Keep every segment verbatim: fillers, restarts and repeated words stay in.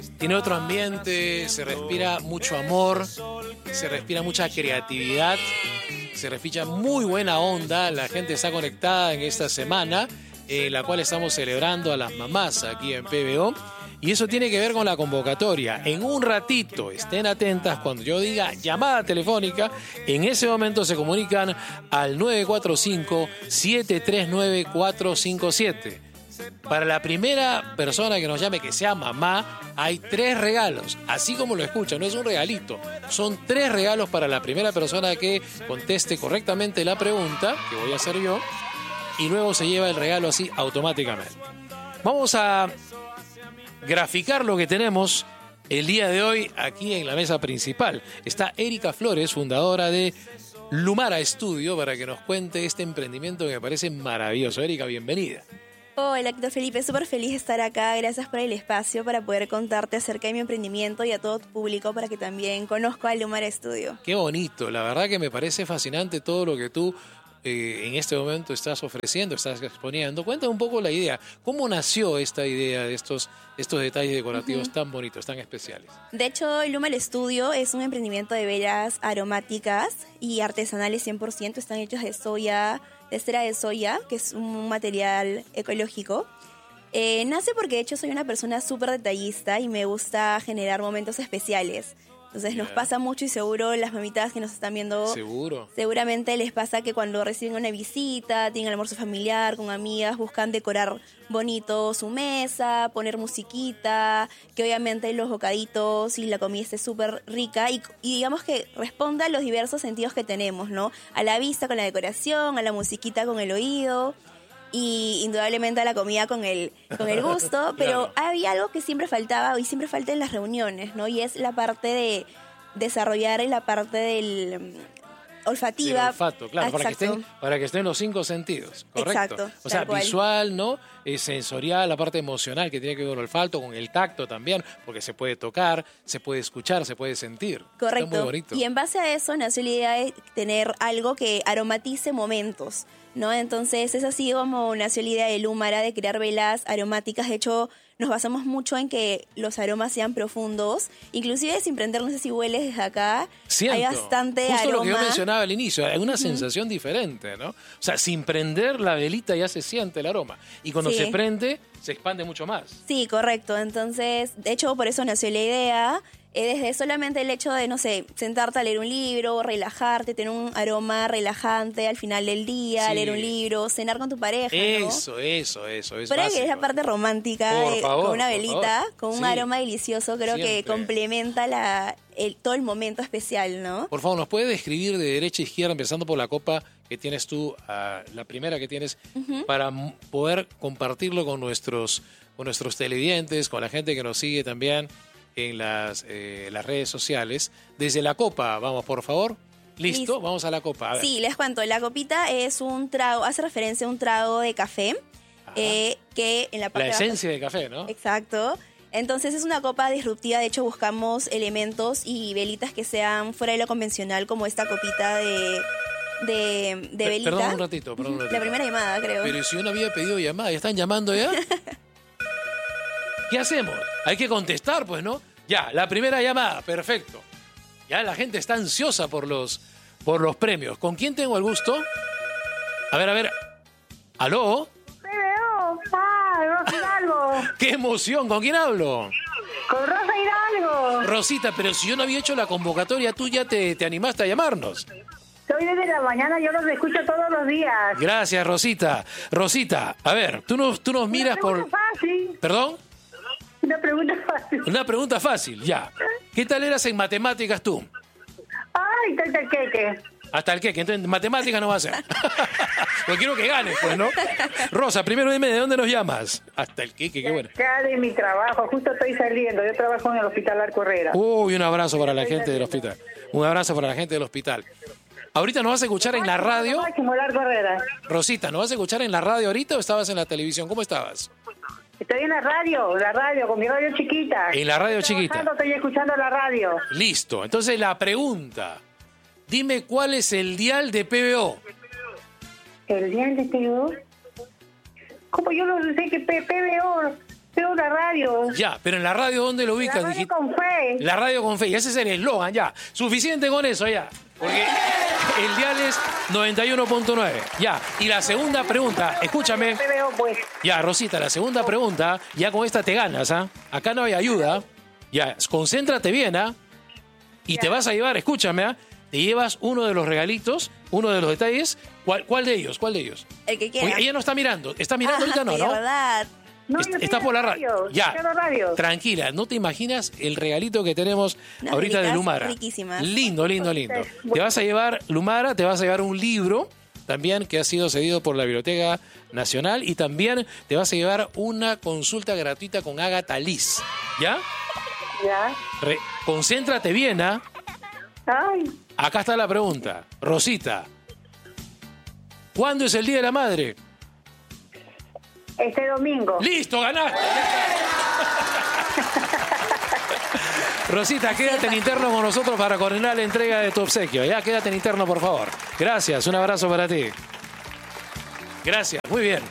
tiene otro ambiente, se respira mucho amor, se respira mucha creatividad, se respira muy buena onda. La gente está conectada en esta semana, en la cual estamos celebrando a las mamás aquí en P B O. Y eso tiene que ver con la convocatoria. En un ratito, estén atentas cuando yo diga llamada telefónica. En ese momento se comunican al nueve cuatro cinco, siete tres nueve, cuatro cinco siete. Para la primera persona que nos llame, que sea mamá, hay tres regalos. Así como lo escuchan, no es un regalito. Son tres regalos para la primera persona que conteste correctamente la pregunta, que voy a hacer yo. Y luego se lleva el regalo así automáticamente. Vamos a graficar lo que tenemos el día de hoy aquí en la mesa principal. Está Erika Flores, fundadora de Lumara Studio, para que nos cuente este emprendimiento que me parece maravilloso. Erika, bienvenida. Hola, Héctor Felipe, súper feliz de estar acá. Gracias por el espacio para poder contarte acerca de mi emprendimiento y a todo tu público para que también conozca a Lumara Studio. Qué bonito, la verdad que me parece fascinante todo lo que tú Eh, en este momento estás ofreciendo, estás exponiendo. Cuéntame un poco la idea. ¿Cómo nació esta idea de estos, estos detalles decorativos uh-huh. tan bonitos, tan especiales? De hecho, Lumara Studio es un emprendimiento de velas aromáticas y artesanales cien por ciento. Están hechos de soya, de cera de soya, que es un material ecológico. Eh, nace porque, de hecho, soy una persona súper detallista y me gusta generar momentos especiales. Entonces nos pasa mucho y seguro las mamitas que nos están viendo, seguro, seguramente les pasa que cuando reciben una visita, tienen almuerzo familiar con amigas, buscan decorar bonito su mesa, poner musiquita, que obviamente los bocaditos y la comida esté súper rica y, y digamos que responda a los diversos sentidos que tenemos, ¿no? A la vista con la decoración, a la musiquita con el oído y indudablemente a la comida con el, con el gusto, pero claro, había algo que siempre faltaba y siempre falta en las reuniones, ¿no? Y es la parte de desarrollar en la parte del olfativa. Del olfato, claro, para que, estén, para que estén los cinco sentidos, ¿correcto? Exacto. O sea, cual. visual, ¿no? Eh, sensorial, la parte emocional que tiene que ver con el olfato, con el tacto también, porque se puede tocar, se puede escuchar, se puede sentir. Correcto. Está muy bonito. Y en base a eso nació la idea de tener algo que aromatice momentos, ¿no? Entonces es así como nació la idea de Lumara, de crear velas aromáticas. De hecho, nos basamos mucho en que los aromas sean profundos, inclusive sin prender, no sé si hueles desde acá, Siento, hay bastante justo aroma. Lo que yo mencionaba al inicio, hay una uh-huh. sensación diferente, ¿no? O sea, sin prender la velita ya se siente el aroma, y cuando sí. se prende, se expande mucho más. Sí, correcto. Entonces, de hecho, por eso nació la idea. Eh, desde solamente el hecho de, no sé, sentarte a leer un libro, relajarte, tener un aroma relajante al final del día, sí. leer un libro, cenar con tu pareja, Eso, ¿no? eso, eso, es Pero básico. que es la parte romántica, de, favor, con una velita, favor. con un sí. aroma delicioso, creo Siempre. que complementa la, el, todo el momento especial, ¿no? Por favor, ¿nos puedes describir de derecha a izquierda, empezando por la copa que tienes tú, uh, la primera que tienes, uh-huh. para m- poder compartirlo con nuestros, con nuestros televidentes, con la gente que nos sigue también en las, eh, las redes sociales? Desde la copa, vamos, por favor. ¿Listo? ¿Listo? Vamos a la copa. A ver. Sí, les cuento. La copita es un trago, hace referencia a un trago de café, eh, que en la parte La de esencia abajo, de café, ¿no? Exacto. Entonces es una copa disruptiva. De hecho, buscamos elementos y velitas que sean fuera de lo convencional, como esta copita de... De, de velita. Perdón un ratito, perdón un ratito. La primera llamada, creo. Pero si yo no había pedido llamada, ¿ya están llamando ya? ¿Qué hacemos? Hay que contestar, pues, ¿no? Ya, la primera llamada, perfecto. Ya la gente está ansiosa por los, por los premios. ¿Con quién tengo el gusto? A ver, a ver. ¿Aló? P B O, ah, Rosa Hidalgo. ¡Qué emoción! ¿Con quién hablo? Con Rosa Hidalgo. Rosita, pero si yo no había hecho la convocatoria, tú ya te, te animaste a llamarnos. Soy desde la mañana, yo los escucho todos los días. Gracias, Rosita. Rosita, a ver, tú nos, tú nos miras por... Una pregunta fácil. ¿Perdón? Una pregunta fácil. Una pregunta fácil, ya. ¿Qué tal eras en matemáticas tú? Ay, tal tal queque. Hasta el qué, que entonces matemáticas no va a ser. Pues quiero que ganes, pues, ¿no? Rosa, primero dime, ¿de dónde nos llamas? Hasta el qué, qué bueno. Acá de mi trabajo, justo estoy saliendo. Yo trabajo en el Hospital Arco Herrera. Uy, un abrazo para la gente del hospital. Un abrazo para la gente del hospital. Ahorita nos vas a escuchar en la radio. Máximo Largo Herrera. Rosita, ¿nos vas a escuchar en la radio ahorita o estabas en la televisión? ¿Cómo estabas? Estoy en la radio, la radio, con mi radio chiquita. En la radio estoy chiquita. Estoy escuchando la radio. Listo. Entonces la pregunta. Dime cuál es el dial de P B O. ¿El dial de P B O? ¿Cómo yo no sé que P B O? Tengo una radio. Ya, pero en la radio, ¿dónde lo La ubicas? radio Dijiste- con fe. La radio con fe. Y ese es el eslogan, ya. Suficiente con eso, ya. Porque el dial es noventa y uno punto nueve. Ya. Y la segunda pregunta, escúchame. Te veo, pues. Ya, Rosita, la segunda pregunta, ya con esta te ganas, ¿ah? Acá no hay ayuda. Ya, concéntrate bien, ¿ah? Y te vas a llevar, escúchame, ¿ah? Te llevas uno de los regalitos, uno de los detalles. ¿Cuál, cuál de ellos? ¿Cuál de ellos? El que quiera. Oye, ella no está mirando. ¿Está mirando ahorita? No, de ¿no? verdad. No, Est- yo Está tengo por la radio. Ya. tengo radio. Tranquila, no te imaginas el regalito que tenemos Unas ahorita de velitas Lumara. riquísimas. Lindo, lindo, lindo. Te vas a llevar, Lumara, te vas a llevar un libro también que ha sido cedido por la Biblioteca Nacional y también te vas a llevar una consulta gratuita con Agatha Liz. ¿Ya? Ya. Re- concéntrate bien, ¿ah? Ay, Acá está la pregunta. Rosita, ¿cuándo es el Día de la Madre? este domingo. ¡Listo, ganaste! Rosita, quédate en interno con nosotros para coordinar la entrega de tu obsequio. Ya, quédate en interno, por favor. Gracias, un abrazo para ti. Gracias, muy bien.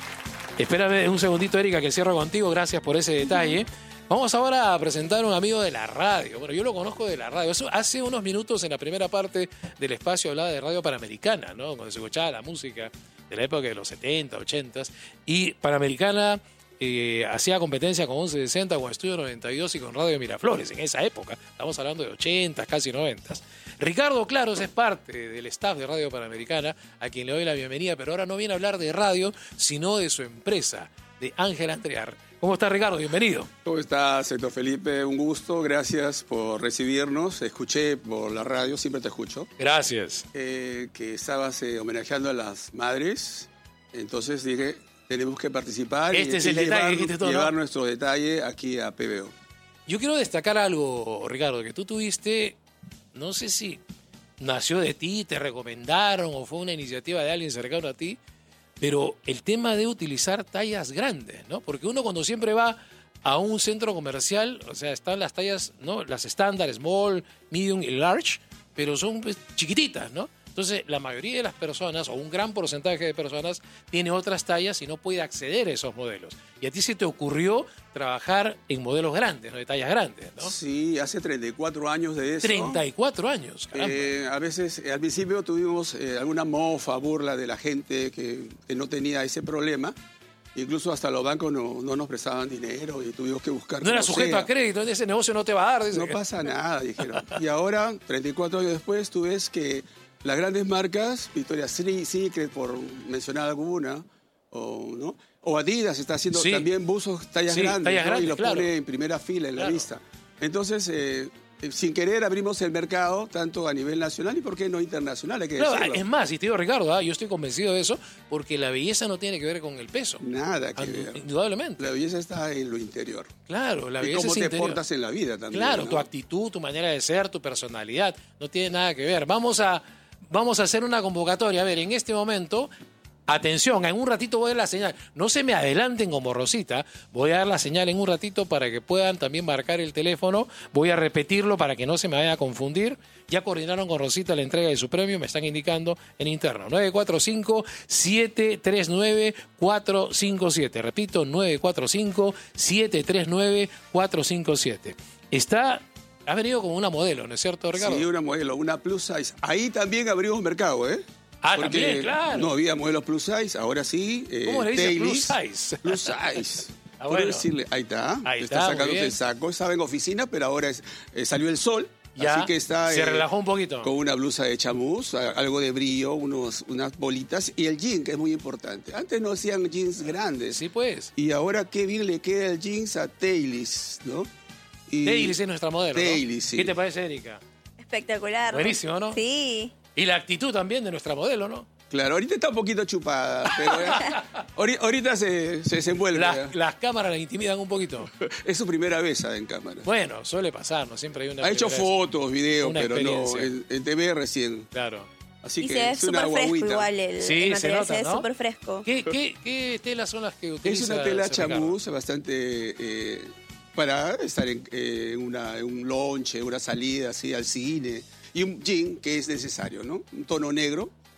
Espérame un segundito, Erika, que cierro contigo. Gracias por ese detalle. Vamos ahora a presentar a un amigo de la radio. Bueno, yo lo conozco de la radio. Eso, hace unos minutos, en la primera parte del espacio, hablaba de Radio Panamericana, ¿no? Cuando se escuchaba la música de la época de los setenta, ochenta. Y Panamericana eh, hacía competencia con once sesenta, con Estudio noventa y dos y con Radio Miraflores en esa época. Estamos hablando de ochenta, casi noventa. Ricardo Claros es parte del staff de Radio Panamericana, a quien le doy la bienvenida, pero ahora no viene a hablar de radio, sino de su empresa, de Ángel Antrear. ¿Cómo está, Ricardo? Bienvenido. ¿Cómo estás, Héctor Felipe? Un gusto, gracias por recibirnos. Escuché por la radio, siempre te escucho, Gracias. eh, que estabas eh, homenajeando a las madres. Entonces dije, tenemos que participar Este y, es el y detalle, llevar, dijiste tú, ¿no? llevar nuestro detalle aquí a P B O. Yo quiero destacar algo, Ricardo, que tú tuviste, no sé si nació de ti, te recomendaron o fue una iniciativa de alguien cercano a ti, pero el tema de utilizar tallas grandes, ¿no? Porque uno cuando siempre va a un centro comercial, o sea, están las tallas, ¿no? Las estándar, small, medium y large, pero son pues, chiquititas, ¿no? Entonces, la mayoría de las personas, o un gran porcentaje de personas, tiene otras tallas y no puede acceder a esos modelos. Y a ti se te ocurrió trabajar en modelos grandes, ¿no? De tallas grandes, ¿no? Sí, hace treinta y cuatro años de eso. treinta y cuatro años, caramba. Eh, a veces, eh, al principio tuvimos eh, alguna mofa, burla de la gente que, que no tenía ese problema. Incluso hasta los bancos no, no nos prestaban dinero y tuvimos que buscar. No era como sujeto sea. a crédito, ese negocio no te va a dar. dice No que- pasa nada, dijeron. Y ahora, treinta y cuatro años después, tú ves que las grandes marcas, Victoria's Secret, por mencionar alguna, o, ¿no? o Adidas está haciendo Sí. también buzos tallas Sí, grandes, tallas ¿no? grandes, y los claro. pone en primera fila en Claro. la lista. Entonces, eh, eh, sin querer abrimos el mercado, tanto a nivel nacional y, ¿por qué no, internacional? Hay que Claro, decirlo. es más, y te digo, Ricardo, ah, yo estoy convencido de eso, porque la belleza no tiene que ver con el peso. Nada que Ah, ver. Indudablemente. La belleza está en lo interior. Claro, la y belleza cómo es te interior. portas en la vida también. Claro, ¿no? tu actitud, tu manera de ser, tu personalidad, no tiene nada que ver. Vamos a, vamos a hacer una convocatoria. A ver, en este momento, atención, en un ratito voy a dar la señal. No se me adelanten como Rosita, voy a dar la señal en un ratito para que puedan también marcar el teléfono. Voy a repetirlo para que no se me vaya a confundir. Ya coordinaron con Rosita la entrega de su premio, me están indicando en interno. nueve cuatro cinco, siete tres nueve, cuatro cinco siete. Repito, nueve cuatro cinco, siete tres nueve, cuatro cinco siete. Está, ha venido como una modelo, ¿no es cierto, Ricardo? Sí, una modelo, una plus size. Ahí también abrimos mercado, ¿eh? Ah, Porque también, claro. no había modelos plus size, ahora sí. Eh, ¿Cómo le dice Taileys, plus size? Plus size. Ah, Puedo bueno. decirle, ahí está. Ahí está, está, muy sacándose bien. el saco. Estaba en oficina, pero ahora es- eh, salió el sol. Ya, así que está se eh, relajó un poquito. con una blusa de chamús, a- algo de brillo, unos, unas bolitas y el jean, que es muy importante. Antes no hacían jeans grandes. Sí, pues. Y ahora qué bien le queda el jeans a Taileys, ¿no? Y Taileys es nuestra modelo, ¿no? Taileys, sí. ¿Qué te parece, Erika? Espectacular. Buenísimo, ¿no? Sí. Y la actitud también de nuestra modelo, ¿no? Claro, ahorita está un poquito chupada, pero ya- ahori- ahorita se, se desenvuelve. Las, ya. las cámaras la intimidan un poquito. Es su primera vez ¿sabe? En cámara. Bueno, suele pasar, ¿no? Siempre hay una Ha hecho primera vez. fotos, videos, Una pero no, experiencia. en, en T V recién. Claro. Así Y que se ve es una súper fresco guaguita. igual el, Sí, el se material, nota, se ve ¿no? súper fresco. ¿Qué, qué, qué telas son las que utiliza? Es una tela Ricardo? chamús bastante eh, para estar en, eh, en una, en un lunch, en una salida así al cine. Y un jean que es necesario, ¿no? Un tono negro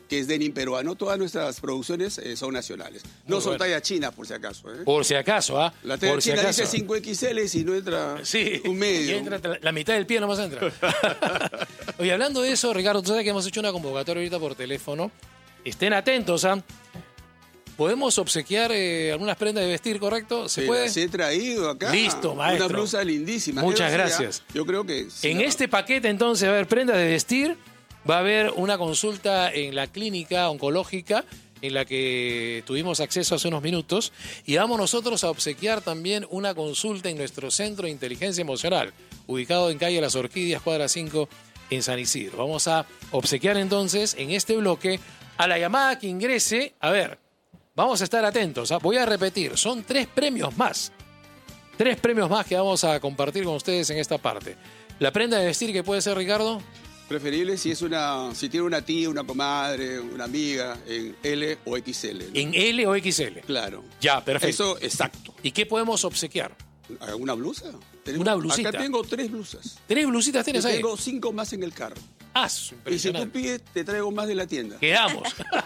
que es denim peruano. Todas nuestras producciones eh, son nacionales. No Muy son bueno. talla china, por si acaso. ¿eh? Por si acaso, ¿ah? La talla Por si china acaso. dice cinco equis ele y no entra Sí, un medio. y entra la, la mitad del pie nomás entra. Oye, hablando de eso, Ricardo, tú sabes que hemos hecho una convocatoria ahorita por teléfono. Estén atentos, ¿ah? ¿Podemos obsequiar eh, algunas prendas de vestir, correcto? ¿Se Te puede? las he traído acá. Listo, maestro. Una blusa lindísima. Muchas Eso sí, gracias. ¿ah? Yo creo que... sí, En ¿no? este paquete, entonces, va a haber prendas de vestir, va a haber una consulta en la clínica oncológica en la que tuvimos acceso hace unos minutos y vamos nosotros a obsequiar también una consulta en nuestro Centro de Inteligencia Emocional, ubicado en calle Las Orquídeas, cuadra cinco, en San Isidro. Vamos a obsequiar entonces en este bloque a la llamada que ingrese. A ver, vamos a estar atentos, ¿ah? Voy a repetir, son tres premios más. Tres premios más que vamos a compartir con ustedes en esta parte. La prenda de vestir que puede ser, Ricardo, Preferible si es una, si tiene una tía, una comadre, una amiga, en ele o equis ele. ¿no? en L o equis ele. Claro. Ya, perfecto. Eso, exacto. ¿Y qué podemos obsequiar? ¿Una blusa? Tenemos- Una blusita. Acá tengo tres blusas. ¿Tres blusitas tienes Yo ahí? tengo cinco más en el carro. Ah, su Y si tú impresionante. pides, te traigo más de la tienda. Quedamos.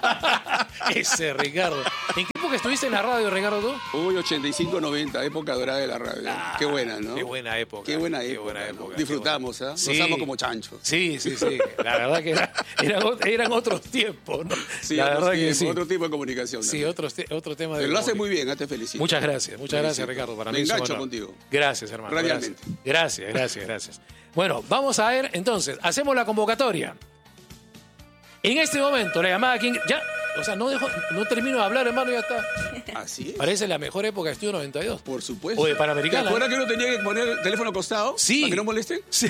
Ese Ricardo. ¿En qué época estuviste en la radio, Ricardo, tú? Uy, ochenta y cinco noventa, época dorada de la radio. qué buena, ¿no? Qué buena época. Qué buena Qué época. buena ¿no? época, Disfrutamos, qué ¿ah? buena. Sí. Gozamos como chanchos. Sí, sí, sí. La verdad que era- eran, ot- eran otros tiempos, ¿no? Sí, la otros verdad que tiempos, sí. otro tipo de comunicación. Sí, también. otros te- otro tema de Pero lo hace memoria. muy bien, ¿ah? Te felicito. Muchas gracias, muchas gracias, Felicito. Ricardo. Para Me mí es un engancho honor. contigo. Gracias, hermano. Radialmente. Gracias, gracias, gracias, gracias. Bueno, vamos a ver, entonces, hacemos la convocatoria. En este momento, la llamada aquí... Ya, o sea, no, dejo, no termino de hablar, hermano, ya está. Así es. Parece la mejor época de Estudio noventa y dos. Por supuesto. O de Panamericana. ¿Te acuerdas que uno tenía que poner el teléfono acostado? Sí. ¿Para que no molesten? Sí.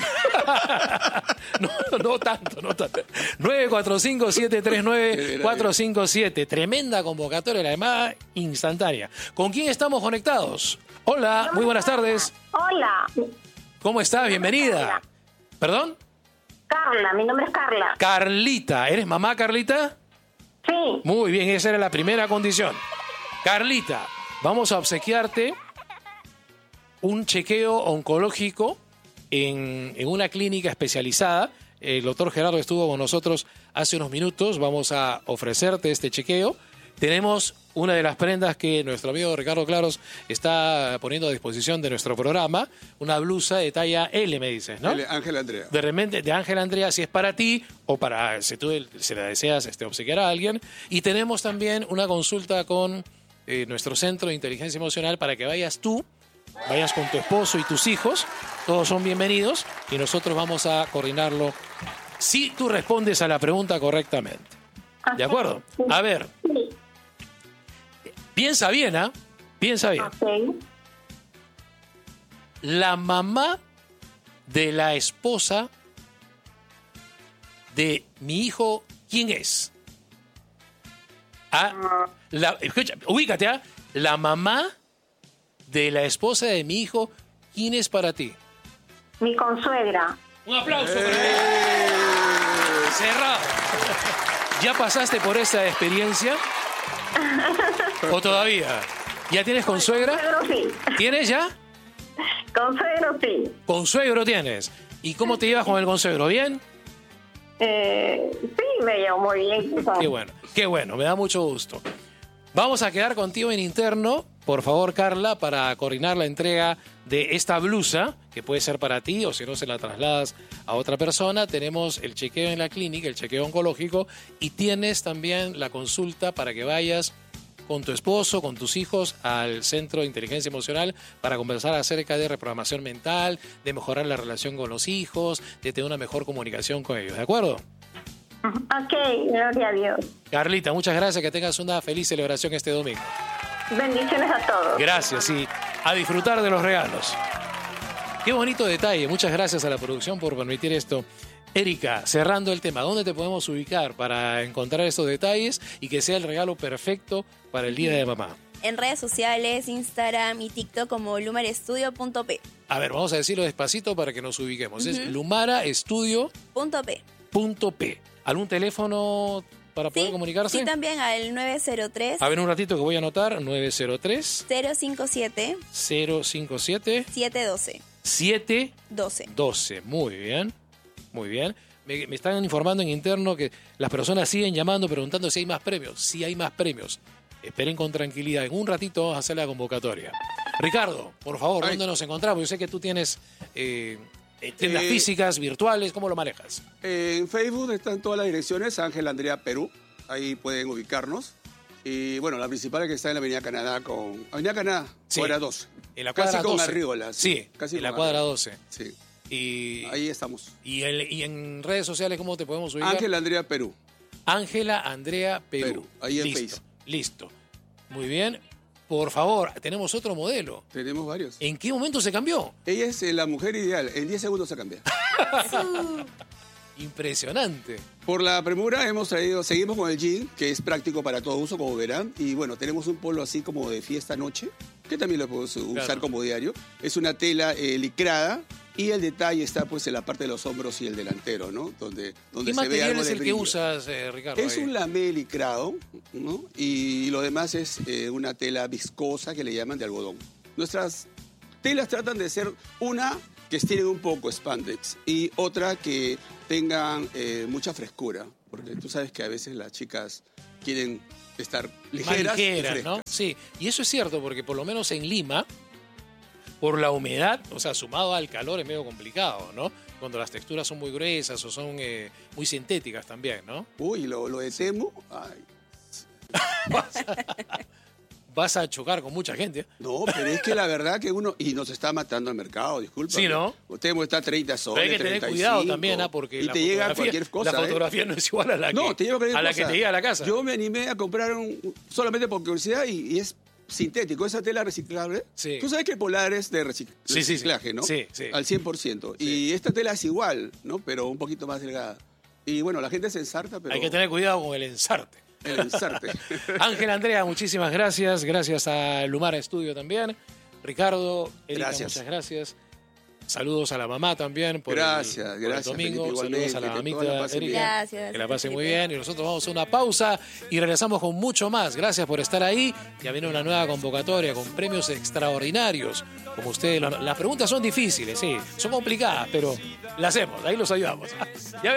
no, no tanto, no tanto. nueve cuatro cinco, siete tres nueve, cuatro cinco siete. Tremenda convocatoria, la llamada instantánea. ¿Con quién estamos conectados? Hola, muy buenas tardes. Hola, ¿Cómo estás? Bienvenida. ¿Perdón? Carla, mi nombre es Carla. Carlita. ¿Eres mamá, Carlita? Sí, Muy bien, esa era la primera condición. Carlita, vamos a obsequiarte un chequeo oncológico en, en una clínica especializada. El doctor Gerardo estuvo con nosotros hace unos minutos. Vamos a ofrecerte este chequeo. Tenemos una de las prendas que nuestro amigo Ricardo Claros está poniendo a disposición de nuestro programa, una blusa de talla L, me dices, ¿no? El Ángel Andrea. De repente, de Ángel Andrea, si es para ti o para, si tú se la deseas este, obsequiar a alguien. Y tenemos también una consulta con eh, nuestro Centro de Inteligencia Emocional para que vayas tú, vayas con tu esposo y tus hijos. Todos son bienvenidos y nosotros vamos a coordinarlo si tú respondes a la pregunta correctamente. ¿De acuerdo? A ver, sí, piensa bien, ¿ah? Piensa bien. ok. La mamá de la esposa de mi hijo, ¿quién es? Ah, la, escucha, ubícate, ¿ah? La mamá de la esposa de mi hijo, ¿quién es para ti? Mi consuegra. Un aplauso. para ella. Cerrado. ¿Ya pasaste por esa experiencia? ¿O todavía? ¿Ya tienes consuegra? Consuegro sí. ¿Tienes ya? Consuegro sí. Consuegro tienes. ¿Y cómo te llevas con el consuegro? ¿Bien? Eh, sí, me llevo muy bien. Qué bueno, qué bueno, me da mucho gusto. Vamos a quedar contigo en interno, por favor, Carla, para coordinar la entrega de esta blusa, que puede ser para ti o si no se la trasladas a otra persona. Tenemos el chequeo en la clínica, el chequeo oncológico, y tienes también la consulta para que vayas con tu esposo, con tus hijos al Centro de Inteligencia Emocional para conversar acerca de reprogramación mental, de mejorar la relación con los hijos, de tener una mejor comunicación con ellos, ¿de acuerdo? Ok, gloria a Dios. Carlita, muchas gracias, que tengas una feliz celebración este domingo. Bendiciones a todos. Gracias y a disfrutar de los regalos. Qué bonito detalle, muchas gracias a la producción por permitir esto. Erika, cerrando el tema, ¿dónde te podemos ubicar para encontrar estos detalles y que sea el regalo perfecto para el Día de Mamá? En redes sociales, Instagram y TikTok como lumarestudio punto p. A ver, vamos a decirlo despacito para que nos ubiquemos. Es lumaraestudio Punto P. punto p. ¿Algún teléfono para poder Sí, comunicarse? sí, también al nueve cero tres, A ver, un ratito que voy a anotar. nueve cero tres, cero cinco siete, cero cinco siete, siete uno dos. siete doce. doce. Muy bien, muy bien. me, me están informando en interno que las personas siguen llamando preguntando si hay más premios. Sí hay más premios. Esperen con tranquilidad. En un ratito vamos a hacer la convocatoria. Ricardo, por favor, ¿dónde Ay. nos encontramos? Yo sé que tú tienes eh, tiendas eh, físicas, virtuales. ¿Cómo lo manejas? Eh, en Facebook están todas las direcciones. Ángel Andrea Perú. Ahí pueden ubicarnos. Y bueno, la principal es que está en la Avenida Canadá con... Avenida Canadá, sí. cuadra doce. En la cuadra casi doce. con Arriola. Sí, sí casi en la cuadra doce. Sí. Y, ahí estamos. Y, el, y en redes sociales, ¿cómo te podemos ubicar? Ángel Andrea Perú. Ángela Andrea Perú. Perú. Ahí en listo, Facebook. Listo. Muy bien. Por favor, tenemos otro modelo. Tenemos varios. ¿En qué momento se cambió? Ella es la mujer ideal. En diez segundos se cambia. Impresionante. Por la premura hemos traído, seguimos con el jean, que es práctico para todo uso, como verán. Y bueno, tenemos un polo así como de fiesta noche, que también lo podemos usar claro. como diario. Es una tela eh, licrada y el detalle está pues en la parte de los hombros y el delantero, ¿no? Donde, donde ¿Qué se ve algo material es de el brillo. que usas, eh, Ricardo? Es ahí? un lamé licrado, ¿no? Y lo demás es eh, una tela viscosa que le llaman de algodón. Nuestras telas tratan de ser una que estiren un poco spandex y otra que tengan eh, mucha frescura, porque tú sabes que a veces las chicas quieren estar ligeras, ligeras, y ¿no? Sí, y eso es cierto, porque por lo menos en Lima, por la humedad, o sea, sumado al calor es medio complicado, ¿no? Cuando las texturas son muy gruesas o son eh, muy sintéticas también, ¿no? Uy, lo, lo de Temu, ay. Vas a chocar con mucha gente. No, pero es que la verdad que uno... Y nos está matando el mercado, disculpa. Sí, ¿no? Usted está a treinta soles, Pero hay que tener treinta y cinco, cuidado también, ¿ah? Porque y la te llega cualquier cosa. La fotografía ¿eh? no es igual a la que, no, te llega a la cosa. que te llega a la casa. Yo me animé a comprar un, solamente por curiosidad y, y es sintético. Esa tela reciclable. Sí. Tú sabes que el polar es de recic sí, reciclaje, sí, sí. ¿no? Sí, sí. Al cien por ciento. Sí. Y esta tela es igual, ¿no? Pero un poquito más delgada. Y bueno, la gente se ensarta, pero... Hay que tener cuidado con el ensarte. El ensarte. Ángel Andrea, muchísimas gracias. Gracias a Lumara Estudio también. Ricardo, Erika, gracias. muchas gracias. Saludos a la mamá también por gracias, el, por gracias, el domingo. Felipe, saludos a la mamita Erika. Gracias. Que la pase muy bien. Y nosotros vamos a una pausa y regresamos con mucho más. Gracias por estar ahí. Ya viene una nueva convocatoria con premios extraordinarios. Como ustedes, lo, las preguntas son difíciles, sí, son complicadas, pero las hacemos, ahí los ayudamos. Ya